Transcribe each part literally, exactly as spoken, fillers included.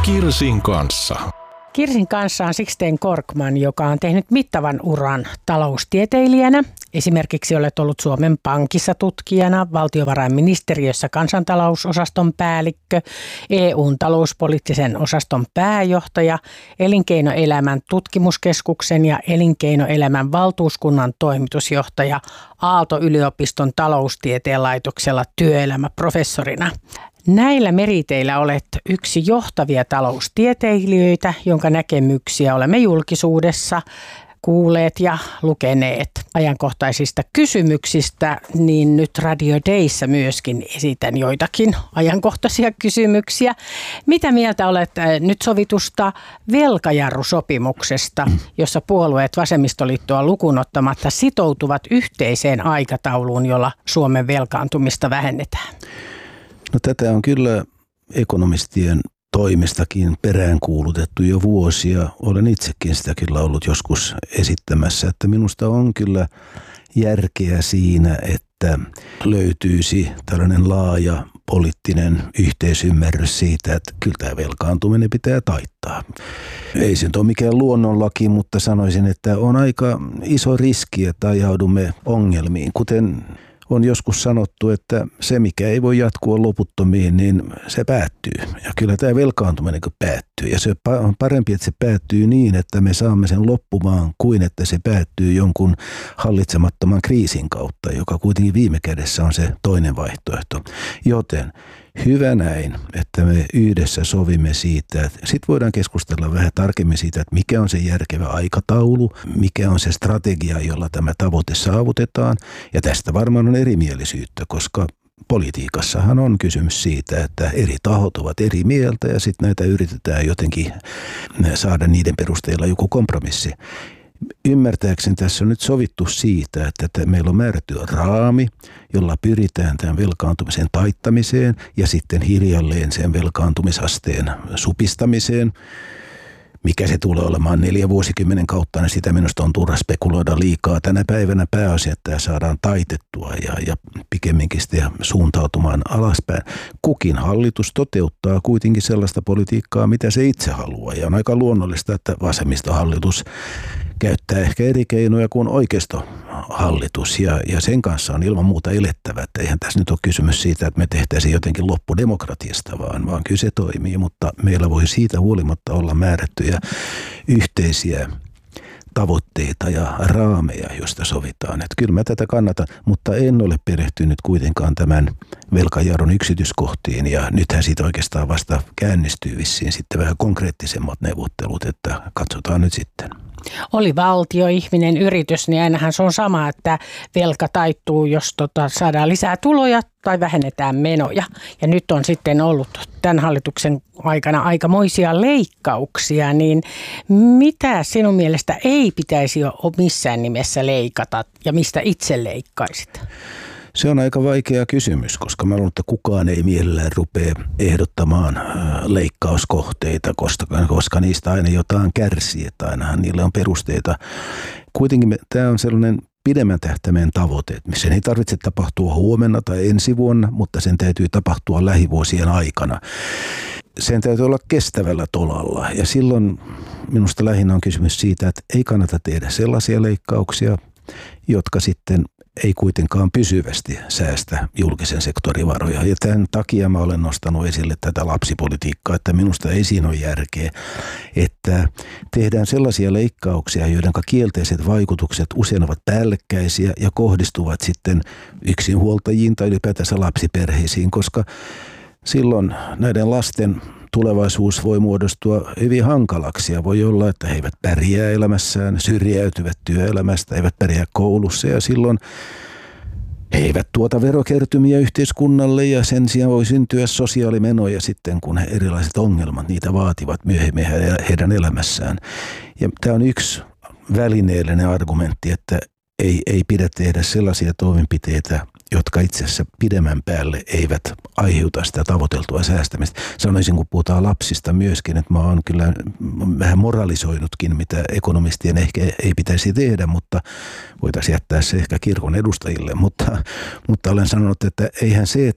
Kirsin kanssa. Kirsin kanssa on Sixten Korkman, joka on tehnyt mittavan uran taloustieteilijänä. Esimerkiksi olet ollut Suomen Pankissa tutkijana, valtiovarainministeriössä kansantalousosaston päällikkö, E U:n talouspoliittisen osaston pääjohtaja, elinkeinoelämän tutkimuskeskuksen ja elinkeinoelämän valtuuskunnan toimitusjohtaja Aalto-yliopiston taloustieteen laitoksella työelämäprofessorina. Näillä meriteillä olet yksi johtavia taloustieteilijöitä, jonka näkemyksiä olemme julkisuudessa kuulleet ja lukeneet ajankohtaisista kysymyksistä, niin nyt Radio Dayssä myöskin esitän joitakin ajankohtaisia kysymyksiä. Mitä mieltä olet nyt sovitusta velkajarrusopimuksesta, jossa puolueet vasemmistoliittoa lukuun ottamatta sitoutuvat yhteiseen aikatauluun, jolla Suomen velkaantumista vähennetään? No, tätä on kyllä ekonomistien toimestakin peräänkuulutettu jo vuosia. Olen itsekin sitä kyllä ollut joskus esittämässä, että minusta on kyllä järkeä siinä, että löytyisi tällainen laaja poliittinen yhteisymmärrys siitä, että kyllä tämä velkaantuminen pitää taittaa. Ei se nyt ole mikään luonnonlaki, mutta sanoisin, että on aika iso riski, että ajaudumme ongelmiin, kuten on joskus sanottu, että se mikä ei voi jatkua loputtomiin, niin se päättyy. Ja kyllä tämä velkaantuminen päättyy. Ja se on parempi, että se päättyy niin, että me saamme sen loppumaan, kuin että se päättyy jonkun hallitsemattoman kriisin kautta, joka kuitenkin viime kädessä on se toinen vaihtoehto. Joten hyvä näin, että me yhdessä sovimme siitä. Sitten voidaan keskustella vähän tarkemmin siitä, että mikä on se järkevä aikataulu, mikä on se strategia, jolla tämä tavoite saavutetaan. Ja tästä varmaan on erimielisyyttä, koska politiikassahan on kysymys siitä, että eri tahot ovat eri mieltä ja sitten näitä yritetään jotenkin saada niiden perusteella joku kompromissi. Ymmärtääkseni tässä on nyt sovittu siitä, että meillä on määrätty raami, jolla pyritään tämän velkaantumisen taittamiseen ja sitten hiljalleen sen velkaantumisasteen supistamiseen. Mikä se tulee olemaan neljä vuosikymmenen kautta, niin sitä minusta on turha spekuloida liikaa. Tänä päivänä pääasia, että tämä saadaan taitettua ja, ja pikemminkin sitten suuntautumaan alaspäin. Kukin hallitus toteuttaa kuitenkin sellaista politiikkaa, mitä se itse haluaa. Ja on aika luonnollista, että vasemmistohallitus käyttää ehkä eri keinoja kuin oikeistohallitus. Ja, ja sen kanssa on ilman muuta elettävä. Että eihän tässä nyt ole kysymys siitä, että me tehtäisiin jotenkin loppu demokratiasta, vaan, vaan kyllä se toimii. Mutta meillä voi siitä huolimatta olla määrättyjä yhteisiä tavoitteita ja raameja, joista sovitaan. Että kyllä mä tätä kannatan, mutta en ole perehtynyt kuitenkaan tämän velkajarrun yksityiskohtiin. Ja nythän siitä oikeastaan vasta käynnistyy vissiin sitten vähän konkreettisemmat neuvottelut, että katsotaan nyt sitten. Oli valtio, ihminen, yritys, niin ainahan se on sama, että velka taittuu, jos tota saadaan lisää tuloja tai vähennetään menoja. Ja nyt on sitten ollut tämän hallituksen aikana aikamoisia leikkauksia, niin mitä sinun mielestä ei pitäisi jo missään nimessä leikata ja mistä itse leikkaisit? Se on aika vaikea kysymys, koska mä luulen, että kukaan ei mielellään rupea ehdottamaan leikkauskohteita, koska, koska niistä aina jotain kärsii, että ainahan niillä on perusteita. Kuitenkin tämä on sellainen pidemmän tähtäimen tavoite, sen ei tarvitse tapahtua huomenna tai ensi vuonna, mutta sen täytyy tapahtua lähivuosien aikana. Sen täytyy olla kestävällä tolalla ja silloin minusta lähinnä on kysymys siitä, että ei kannata tehdä sellaisia leikkauksia, jotka sitten ei kuitenkaan pysyvästi säästä julkisen sektorin varoja. Ja tämän takia mä olen nostanut esille tätä lapsipolitiikkaa, että minusta ei siinä ole järkeä, että tehdään sellaisia leikkauksia, joiden kielteiset vaikutukset usein ovat päällekkäisiä ja kohdistuvat sitten yksinhuoltajiin tai ylipäätänsä lapsiperheisiin, koska silloin näiden lasten tulevaisuus voi muodostua hyvin hankalaksi ja voi olla, että he eivät pärjää elämässään, syrjäytyvät työelämästä, eivät pärjää koulussa ja silloin he eivät tuota verokertymiä yhteiskunnalle ja sen sijaan voi syntyä sosiaalimenoja sitten, kun erilaiset ongelmat niitä vaativat myöhemmin heidän elämässään. Ja tämä on yksi välineellinen argumentti, että ei, ei pidä tehdä sellaisia toimenpiteitä, jotka itse asiassa pidemmän päälle eivät aiheuta sitä tavoiteltua säästämistä. Sanoisin, kun puhutaan lapsista myöskin, että mä oon kyllä vähän moralisoinutkin, mitä ekonomistien ehkä ei pitäisi tehdä, mutta voitaisiin jättää se ehkä kirkon edustajille. Mutta, mutta olen sanonut, että eihän se, että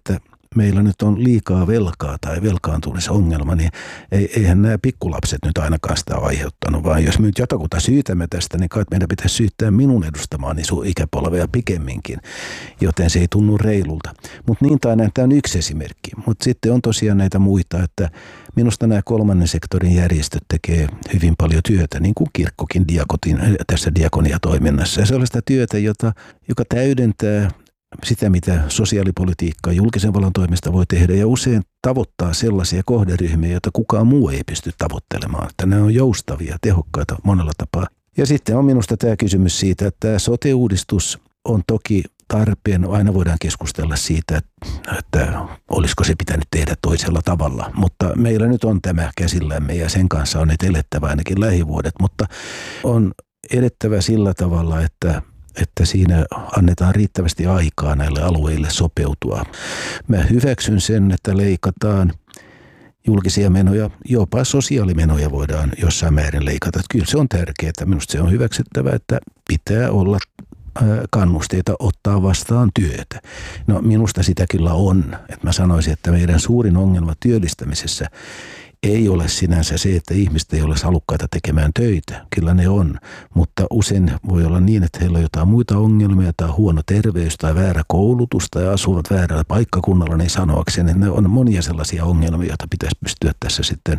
meillä nyt on liikaa velkaa tai velkaantumisongelma, niin eihän nämä pikkulapset nyt ainakaan sitä aiheuttanut, vaan jos me nyt jotakuta syytämme tästä, niin kai meidän pitäisi syyttää minun edustamaani sun ikäpolvea pikemminkin, joten se ei tunnu reilulta. Mutta niin tai näin, tämä on yksi esimerkki, mutta sitten on tosiaan näitä muita, että minusta nämä kolmannen sektorin järjestöt tekee hyvin paljon työtä, niin kuin kirkkokin diakotin, tässä diakoniatoiminnassa. Ja sellaista työtä, jota, joka täydentää sitä, mitä sosiaalipolitiikka julkisen vallan toimesta voi tehdä, ja usein tavoittaa sellaisia kohderyhmiä, joita kukaan muu ei pysty tavoittelemaan. Että nämä on joustavia, tehokkaita monella tapaa. Ja sitten on minusta tämä kysymys siitä, että tämä sote-uudistus on toki tarpeen. Aina voidaan keskustella siitä, että olisiko se pitänyt tehdä toisella tavalla. Mutta meillä nyt on tämä käsillämme ja sen kanssa on nyt elettävä ainakin lähivuodet. Mutta on edettävä sillä tavalla, että että siinä annetaan riittävästi aikaa näille alueille sopeutua. Mä hyväksyn sen, että leikataan julkisia menoja, jopa sosiaalimenoja voidaan jossain määrin leikata. Kyllä se on tärkeää. Minusta se on hyväksyttävä, että pitää olla kannusteita ottaa vastaan työtä. No minusta sitä kyllä on. Että mä sanoisin, että meidän suurin ongelma työllistämisessä ei ole sinänsä se, että ihmiset ei ole halukkaita tekemään töitä. Kyllä ne on, mutta usein voi olla niin, että heillä on jotain muita ongelmia tai huono terveys tai väärä koulutus tai asuvat väärällä paikkakunnalla, niin sanoakseni, että ne on monia sellaisia ongelmia, joita pitäisi pystyä tässä sitten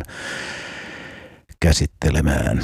käsittelemään.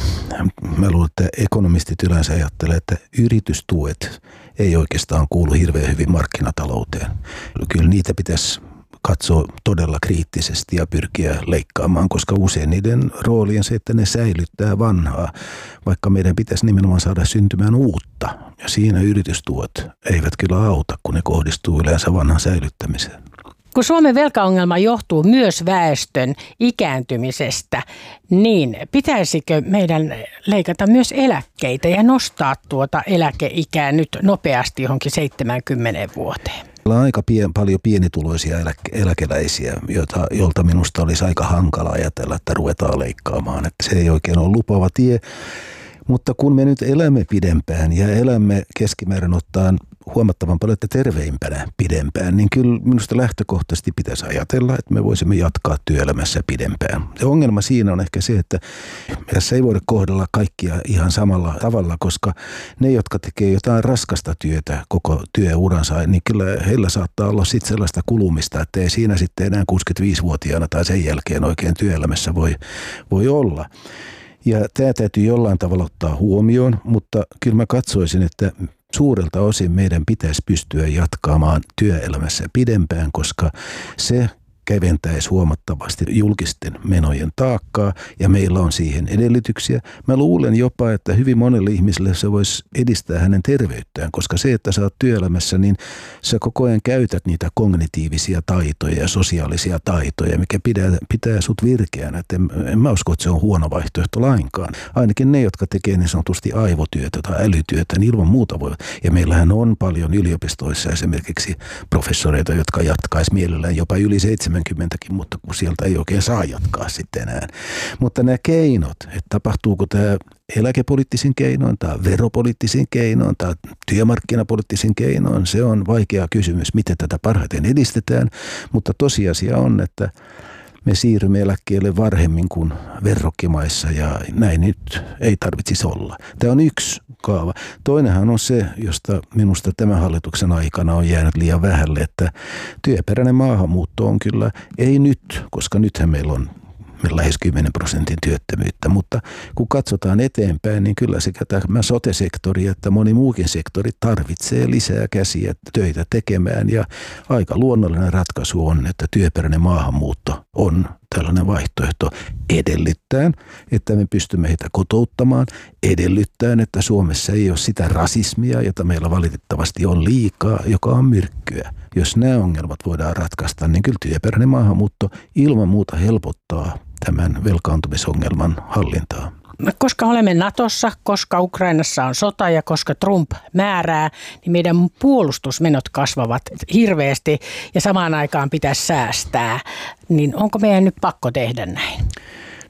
Mä luulen, että ekonomistit yleensä ajattelee, että yritystuet ei oikeastaan kuulu hirveän hyvin markkinatalouteen. Kyllä niitä pitäisi katsoa todella kriittisesti ja pyrkiä leikkaamaan, koska usein niiden rooli on se, että ne säilyttää vanhaa, vaikka meidän pitäisi nimenomaan saada syntymään uutta. Ja siinä yritystuot eivät kyllä auta, kun ne kohdistuu yleensä vanhan säilyttämiseen. Kun Suomen velkaongelma johtuu myös väestön ikääntymisestä, niin pitäisikö meidän leikata myös eläkkeitä ja nostaa tuota eläkeikää nyt nopeasti johonkin seitsemäänkymmeneen vuoteen? On aika pien, paljon pienituloisia eläke, eläkeläisiä, jota, jolta minusta olisi aika hankala ajatella, että ruvetaan leikkaamaan. Että se ei oikein ole lupaava tie. Mutta kun me nyt elämme pidempään ja elämme keskimäärin ottaen huomattavan paljon terveimpänä pidempään, niin kyllä minusta lähtökohtaisesti pitäisi ajatella, että me voisimme jatkaa työelämässä pidempään. Se ongelma siinä on ehkä se, että tässä ei voida kohdella kaikkia ihan samalla tavalla, koska ne, jotka tekee jotain raskasta työtä koko työuransa, niin kyllä heillä saattaa olla sitten sellaista kulumista, että ei siinä sitten enää kuusikymmentäviisivuotiaana tai sen jälkeen oikein työelämässä voi, voi olla. Ja tämä täytyy jollain tavalla ottaa huomioon, mutta kyllä mä katsoisin, että suurelta osin meidän pitäisi pystyä jatkamaan työelämässä pidempään, koska se keventäisi huomattavasti julkisten menojen taakkaa ja meillä on siihen edellytyksiä. Mä luulen jopa, että hyvin monelle ihmiselle se voisi edistää hänen terveyttään, koska se, että sä oot työelämässä, niin sä koko ajan käytät niitä kognitiivisia taitoja ja sosiaalisia taitoja, mikä pitää, pitää sut virkeänä. Et en, en mä usko, että se on huono vaihtoehto lainkaan. Ainakin ne, jotka tekee niin sanotusti aivotyötä tai älytyötä, niin ilman muuta voi. Ja meillähän on paljon yliopistoissa esimerkiksi professoreita, jotka jatkaisi mielellään jopa yli seitsemänkymmentäkin, mutta kun sieltä ei oikein saa jatkaa sitten enää. Mutta nämä keinot, että tapahtuuko tämä eläkepoliittisin keinoin tai veropoliittisin keinoin tai työmarkkinapoliittisin keinoin, se on vaikea kysymys, miten tätä parhaiten edistetään, mutta tosiasia on, että me siirrymme eläkkeelle varhemmin kuin verrokkimaissa ja näin nyt ei tarvitsisi olla. Tämä on yksi kaava. Toinenhan on se, josta minusta tämän hallituksen aikana on jäänyt liian vähälle, että työperäinen maahanmuutto on kyllä, ei nyt, koska nythän meillä on lähes kymmenen prosentin työttömyyttä, mutta kun katsotaan eteenpäin, niin kyllä sekä tämä sote-sektori että moni muukin sektori tarvitsee lisää käsiä töitä tekemään ja aika luonnollinen ratkaisu on, että työperäinen maahanmuutto on tällainen vaihtoehto edellyttäen, että me pystymme heitä kotouttamaan, edellyttäen, että Suomessa ei ole sitä rasismia, jota meillä valitettavasti on liikaa, joka on myrkkyä. Jos nämä ongelmat voidaan ratkaista, niin kyllä työperäinen maahanmuutto ilman muuta helpottaa tämän velkaantumisongelman hallintaa. Koska olemme Natossa, koska Ukrainassa on sota ja koska Trump määrää, niin meidän puolustusmenot kasvavat hirveästi ja samaan aikaan pitäisi säästää. Niin onko meidän nyt pakko tehdä näin?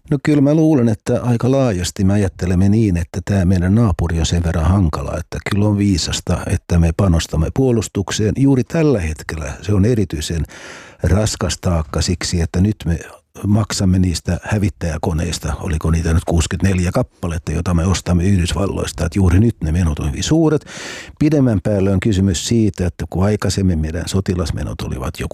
No kyllä mä luulen, että aika laajasti me ajattelemme niin, että tämä meidän naapuri on sen verran hankala, että kyllä on viisasta, että me panostamme puolustukseen. Juuri tällä hetkellä se on erityisen raskas taakka siksi, että nyt me maksamme niistä hävittäjäkoneista, oliko niitä nyt kuusikymmentäneljä kappaletta, jota me ostamme Yhdysvalloista, että juuri nyt ne menot on hyvin suuret. Pidemmän päälle on kysymys siitä, että kun aikaisemmin meidän sotilasmenot olivat joku